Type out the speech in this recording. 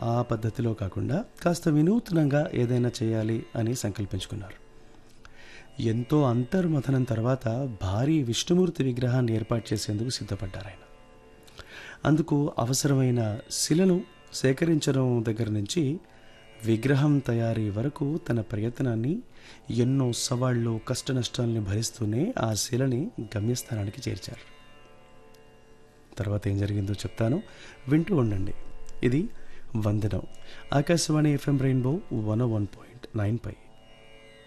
ఆ పద్ధతిలో కాకుండా కాస్త వినూత్నంగా ఏదైనా చేయాలి అని సంకల్పించుకున్నారు. ఎంతో అంతర్మథనం తర్వాత భారీ విష్ణుమూర్తి విగ్రహాన్ని ఏర్పాటు చేసేందుకు సిద్ధపడ్డారాయన. అందుకు అవసరమైన శిలను సేకరించడం దగ్గర నుంచి విగ్రహం తయారీ వరకు తన ప్రయత్నాన్ని ఎన్నో సవాళ్లు కష్టనష్టాలని భరిస్తూనే ఆ శిలని గమ్యస్థానానికి చేర్చారు. తర్వాత ఏం జరిగిందో చెప్తాను, వింటూ ఉండండి. ఇది వందనం, ఆకాశవాణి FM రెయిన్బో 101.9 పై.